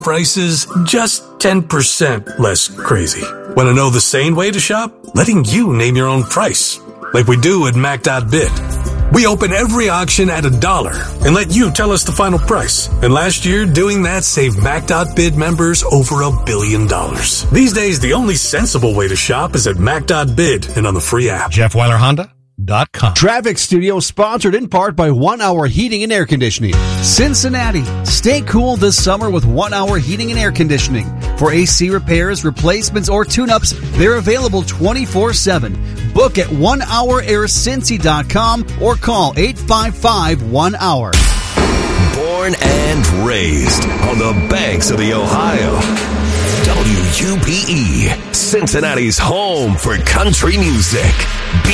prices just 10% less crazy. Want to know the sane way to shop? Letting you name your own price, like we do at Mac.bid. We open every auction at $1 and let you tell us the final price. And last year, doing that saved Mac.bid members over $1 billion. These days, the only sensible way to shop is at Mac.bid and on the free app. JeffWeilerHonda.com. Traffic Studio sponsored in part by 1 Hour Heating and Air Conditioning. Cincinnati, stay cool this summer with 1 Hour Heating and Air Conditioning. For AC repairs, replacements, or tune-ups, they're available 24/7. Book at onehouraircincy.com or call 855-1-HOUR. Born and raised on the banks of the Ohio. WUPE, Cincinnati's home for country music.